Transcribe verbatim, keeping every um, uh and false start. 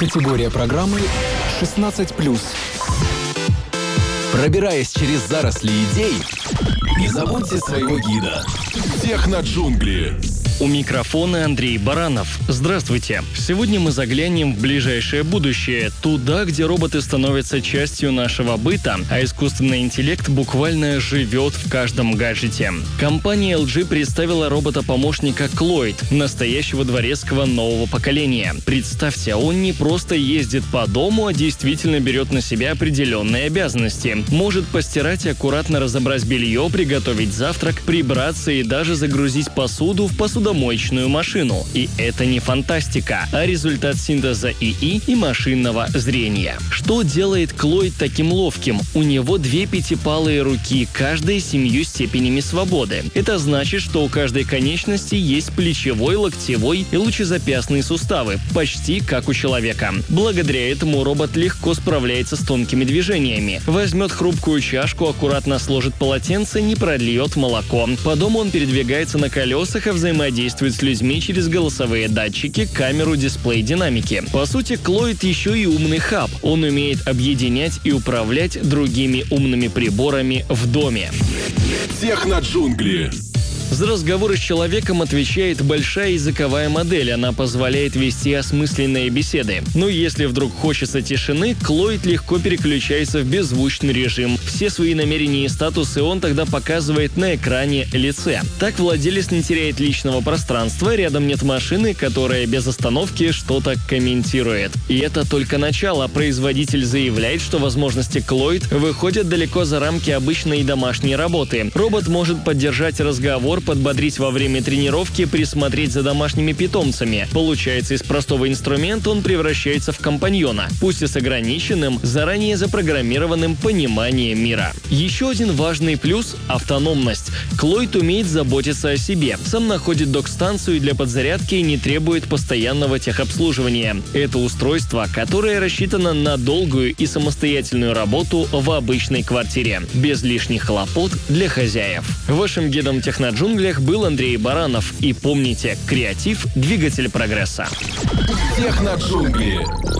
Категория программы шестнадцать плюс. Пробираясь через заросли идей, не забудьте своего гида. Техноджунгли. У микрофона Андрей Баранов. Здравствуйте. Сегодня мы заглянем в ближайшее будущее, туда, где роботы становятся частью нашего быта, а искусственный интеллект буквально живет в каждом гаджете. Компания эл джи представила робота-помощника Cloyd, настоящего дворецкого нового поколения. Представьте, он не просто ездит по дому, а действительно берет на себя определенные обязанности. Может постирать и аккуратно разобрать белье, приготовить завтрак, прибраться и даже загрузить посуду в посудомоечную машину. И это не фантастика, а результат синтеза ИИ и машинного зрения. Что делает Cloyd таким ловким? У него две пятипалые руки, каждая с семью степенями свободы. Это значит, что у каждой конечности есть плечевой, локтевой и лучезапястные суставы, почти как у человека. Благодаря этому робот легко справляется с тонкими движениями. Возьмет хрупкую чашку, аккуратно сложит полотенце, не прольет молоко. По дому он передвигается на колесах, а взаимодействует действует с людьми через голосовые датчики, камеру, дисплей, динамики. По сути, Cloyd еще и умный хаб. Он умеет объединять и управлять другими умными приборами в доме. Техноджунгли. За разговоры с человеком отвечает большая языковая модель. Она позволяет вести осмысленные беседы. Но если вдруг хочется тишины, Cloyd легко переключается в беззвучный режим. Все свои намерения и статусы он тогда показывает на экране лице. Так владелец не теряет личного пространства, рядом нет машины, которая без остановки что-то комментирует. И это только начало. Производитель заявляет, что возможности Cloyd выходят далеко за рамки обычной домашней работы. Робот может поддержать разговор, подбодрить во время тренировки, присмотреть за домашними питомцами. Получается, из простого инструмента он превращается в компаньона, пусть и с ограниченным, заранее запрограммированным пониманием мира. Еще один важный плюс – автономность. Cloyd умеет заботиться о себе. Сам находит док-станцию для подзарядки и не требует постоянного техобслуживания. Это устройство, которое рассчитано на долгую и самостоятельную работу в обычной квартире, без лишних хлопот для хозяев. Вашим гидом Техноджунгли был Андрей Баранов. И помните, креатив – двигатель прогресса. Техноджунгли.